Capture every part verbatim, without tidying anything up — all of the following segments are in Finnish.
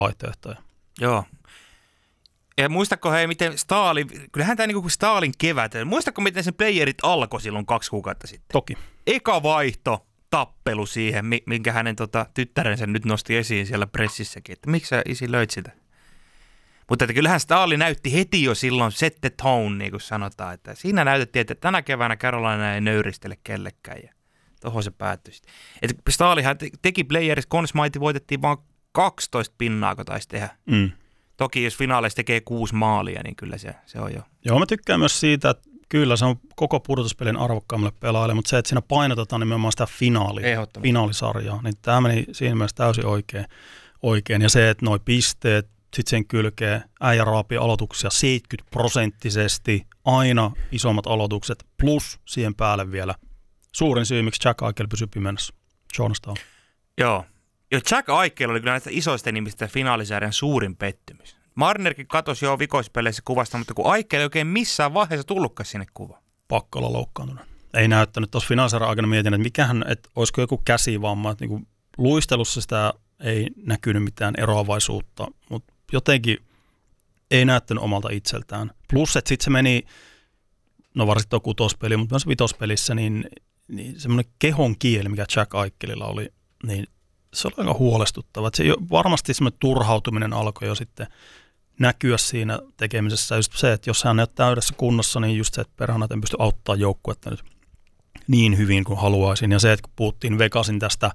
vaihtoehtoja. Joo. Ja muistatko hei, miten Stalin, kyllähän tämä niin kuin Stalin kevät, muistatko miten sen playerit alkoi silloin kaksi kuukautta sitten? Toki. Eka vaihto, tappelu siihen, minkä hänen tota, tyttärensä nyt nosti esiin siellä pressissäkin, että miksi sä isi löit sitä? Mutta että kyllähän Stalin näytti heti jo silloin set the tone, niin kuin sanotaan, että siinä näytettiin, että tänä keväänä Carolina ei nöyristele kellekään ja tohon se päättyi sitten. Että Stalinhan teki playerissa, Conn Smythe voitettiin vaan kaksitoista pinnaa, kun taisi tehdä. Mm. Toki jos finaaleissa tekee kuusi maalia, niin kyllä se, se on jo. Joo, mä tykkään myös siitä, että kyllä se on koko pudotuspelin arvokkaammalle pelaajalle, mutta se, että siinä painotetaan nimenomaan sitä finaali, finaalisarjaa, niin tämä meni siinä mielessä täysin oikein. oikein. Ja se, että noi pisteet, sitten sen kylkee äijä raapii aloituksia seitsemänkymmentä prosenttisesti, aina isommat aloitukset, plus siihen päälle vielä suurin syy, miksi Jack Eichel pysyi pimennossa, Jordan Staal. Joo. Jo Jack Eichel oli kyllä näistä isoista nimistä finaalisarjan suurin pettymys. Marnerkin katosi jo vikoispeleissä kuvasta, mutta kun Eichel ei oikein missään vaiheessa tullutkaan sinne kuvaan. Pakko olla loukkaantunut. Ei näyttänyt. Tuossa finaalisarjan aikana mietin, että mikähän, että olisiko joku käsivamma. Että niin luistelussa sitä ei näkynyt mitään eroavaisuutta, mutta jotenkin ei näyttänyt omalta itseltään. Plus, että sitten se meni, no varsinkin tuo kutospeli, mutta myös vitospelissä, niin, niin semmoinen kehon kieli, mikä Jack Eichelillä oli, niin se oli aika huolestuttava. Että se jo, varmasti semmoinen turhautuminen alkoi jo sitten näkyä siinä tekemisessä. Just se, että jos hän ei ole täydessä kunnossa, niin just se, että perhana en pysty auttamaan joukkuetta nyt niin hyvin kuin haluaisin. Ja se, että kun puhuttiin Vegasin tästä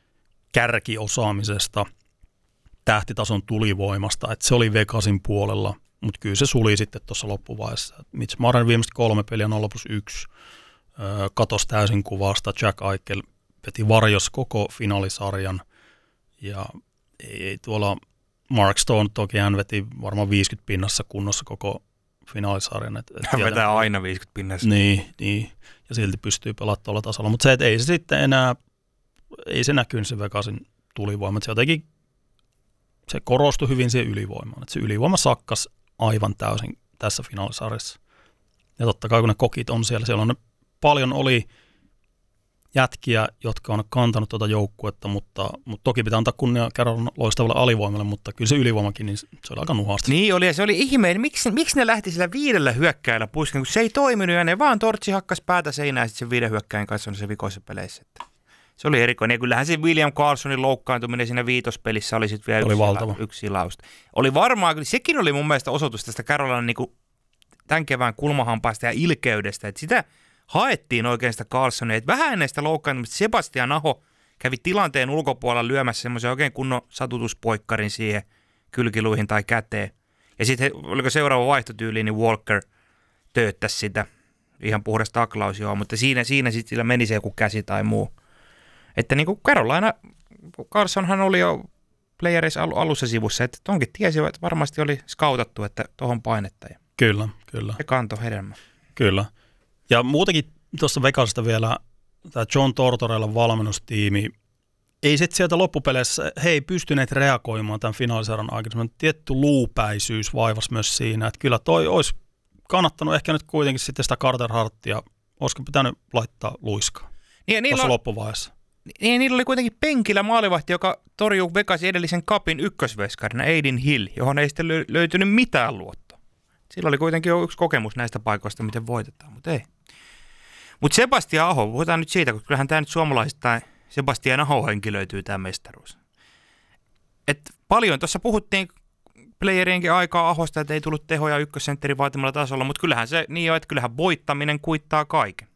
kärkiosaamisesta, tähtitason tulivoimasta, että se oli Vegasin puolella, mutta kyllä se suli sitten tuossa loppuvaiheessa. Mitch Marner viimeiset kolme peliä nolla plus yksi, katosi täysin kuvasta, Jack Eichel veti varjossa koko finaalisarjan, ja ei, ei tuolla Mark Stone toki hän veti varmaan viisikymmentä pinnassa kunnossa koko finaalisarjan. Et, et hän vetää tiedä, aina viisikymmentä pinnassa. Niin, niin, ja silti pystyy pelaamaan tuolla tasolla, mutta se, että ei se sitten enää, ei se näkynyt se Vegasin tulivoima, se jotenkin, se korostui hyvin siihen ylivoimaan, että se ylivoima sakkas aivan täysin tässä finaalisarjassa. Ja totta kai kun ne kokit on siellä, siellä on ne, paljon oli jätkiä, jotka on kantanut tuota joukkuetta, mutta, mutta toki pitää antaa kunnia kerran loistavalle alivoimalle, mutta kyllä se ylivoimakin, niin se oli aika nuhasta. Niin oli, ja se oli ihmeen. Miksi, miksi ne lähti sillä viidellä hyökkäillä pusken, kun se ei toiminut, ja ne vaan tortsi hakkas päätä seinään sitten sen viiden hyökkäin kanssa on se vikoissa peleissä. Se oli erikoinen, ja kyllähän se William Karlssonin loukkaantuminen siinä viitospelissä oli sitten vielä oli yksi, valtava. yksi silausta. Oli varmaan, sekin oli mun mielestä osoitus tästä Carolinan niin kuin tämän kevään kulmahampaasta ja ilkeydestä, että sitä haettiin oikein sitä Karlssonia, että vähän ennen sitä loukkaantumista Sebastian Aho kävi tilanteen ulkopuolella lyömässä semmoisen oikein kunnon satutuspoikkarin siihen kylkiluihin tai käteen. Ja sitten oliko seuraava vaihtotyyli, niin Walker tööttäisi sitä, ihan puhdas taklaus joo, mutta siinä, siinä sitten sillä meni se joku käsi tai muu. Että niin kuin Carolina, Karlssonhan oli jo playerissa alussa sivussa, että tonkin tiesi, että varmasti oli skautattu, että tohon painetta. Kyllä, kyllä. Ja kanto hedelmä. Kyllä. Ja muutenkin tuossa Vegasista vielä tämä John Tortorellan valmennustiimi, ei sitten sieltä loppupeleissä, he ei pystyneet reagoimaan tämän finaalisarjan aikana. Tietty luupäisyys vaivasi myös siinä, että kyllä toi olisi kannattanut ehkä nyt kuitenkin sitten sitä Carter Hartia, olisiko pitänyt laittaa luiskaa niin, tuossa on, loppuvaiheessa. Niin, niillä oli kuitenkin penkillä maalivahti, joka torjui Vegasin edellisen kapin ykkösveskarina, Aiden Hill, johon ei sitten löytynyt mitään luottoa. Sillä oli kuitenkin jo yksi kokemus näistä paikoista, miten voitetaan, mutta ei. Mutta Sebastian Aho, puhutaan nyt siitä, koska kyllähän tämä nyt suomalaisista Sebastian Aho-henki löytyy tämä mestaruus. Et paljon tuossa puhuttiin playerienkin aikaa Ahosta, että ei tullut tehoja ykkössentterin vaatimalla tasolla, mutta kyllähän se niin on, että kyllähän voittaminen kuittaa kaiken.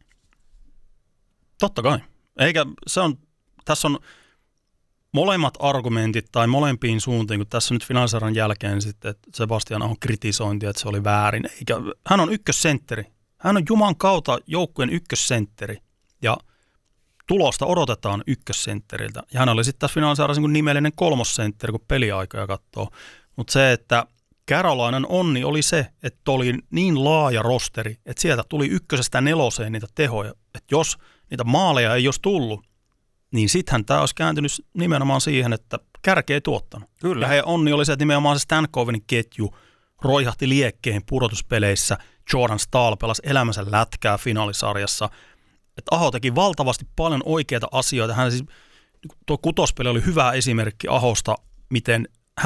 Totta kai. Eikä se on, tässä on molemmat argumentit tai molempiin suuntiin, kun tässä nyt finaalisarjan jälkeen sitten, että Sebastian Ahon kritisointi, että se oli väärin. Eikä, hän on ykkössentteri. Hän on Juman kautta joukkueen ykkössentteri ja tulosta odotetaan ykkössentteriltä. Ja hän oli sitten tässä finaalisarjassa niin nimellinen kolmossentteri, kun peliaikoja katsoo. Mutta se, että Carolinan onni oli se, että oli niin laaja rosteri, että sieltä tuli ykkösestä neloseen niitä tehoja. Että jos niitä maaleja ei olisi tullut, niin sittenhän tämä olisi kääntynyt nimenomaan siihen, että kärki ei tuottanut. Kyllä. Ja he onni oli se, että nimenomaan se Stankovenin ketju roihahti liekkeen pudotuspeleissä. Jordan Staal pelasi elämänsä lätkää finaalisarjassa. Että Aho teki valtavasti paljon oikeita asioita. Hän siis, tuo kutospeli oli hyvä esimerkki Ahosta, miten